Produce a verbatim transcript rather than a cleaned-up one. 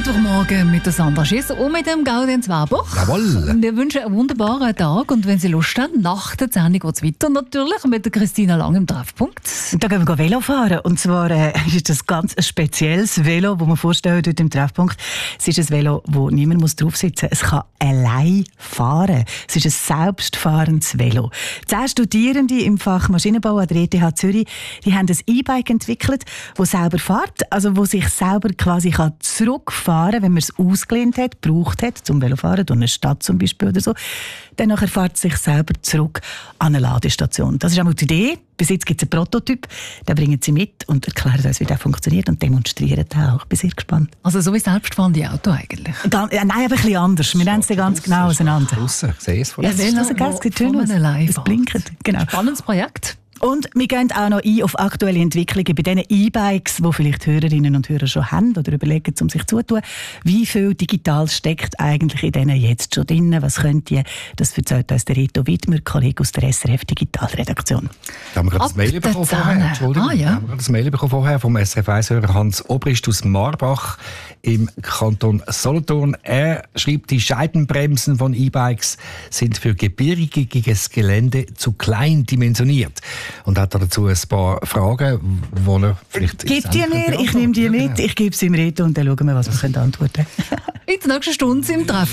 Mittwochmorgen mit der Sandra Schiesser und mit dem Gaudenz Weber. Jawohl. Wir wünschen einen wunderbaren Tag und wenn Sie Lust haben, nach der Sendung geht es weiter. Natürlich mit der Christina Lang im Treffpunkt. Da gehen wir Velo fahren. Und zwar äh, ist das ganz ein spezielles Velo, das wir vorstellen dort im Treffpunkt. Es ist ein Velo, wo niemand muss drauf sitzen muss. Es kann allein fahren. Es ist ein selbstfahrendes Velo. Zehn Studierende im Fach Maschinenbau an der E T H Zürich, die haben ein E-Bike entwickelt, das selber fährt, also wo sich selber quasi kann zurückfahren, wenn man es ausgelehnt hat, gebraucht hat, zum Velofahren, durch eine Stadt zum Beispiel oder so. Dann nachher fährt es sich selber zurück an eine Ladestation. Das ist einmal die Idee. Bis jetzt gibt es einen Prototyp, den bringen sie mit und erklären uns, wie der funktioniert und demonstrieren den auch. Ich bin sehr gespannt. Also so wie selbstfahrende Auto eigentlich? Ganz, äh, nein, aber ein bisschen anders. Wir nennen es ganz genau auseinander. Draussen, ich sehe es von Ja, das ist also geil, es sieht schön aus. Es blinkt. Genau. Spannendes Projekt. Und wir gehen auch noch ein auf aktuelle Entwicklungen bei diesen E-Bikes, die vielleicht Hörerinnen und Hörer schon haben oder überlegen, um sich zuzutun. Wie viel digital steckt eigentlich in denen jetzt schon drin? Was könnt ihr? Das erzählt uns der Reto Widmer, Kollege aus der S R F Digitalredaktion. Da haben wir gerade das Mail bekommen vorher. Entschuldigung. Ah, ja. Da haben wir gerade das Mail bekommen vorher vom S R F eins-Hörer Hans Obrist aus Marbach im Kanton Solothurn. Er schreibt, die Scheibenbremsen von E-Bikes sind für gebirgiges Gelände zu klein dimensioniert. Und hat dazu ein paar Fragen, die er vielleicht... Gib die mir, ich nehme die mit, ich gebe sie ihm Reto und dann schauen wir, was wir antworten können. In der nächsten Stunde im Treffen.